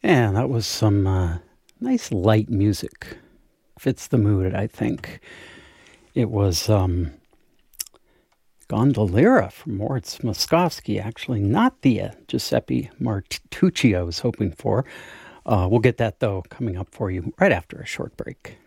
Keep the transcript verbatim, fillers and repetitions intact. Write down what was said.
And that was some uh, nice light music. Fits the mood, I think. It was um, Gondoliera from Moritz Moszkowski, actually, not the uh, Giuseppe Martucci I was hoping for. Uh, we'll get that, though, coming up for you right after a short break.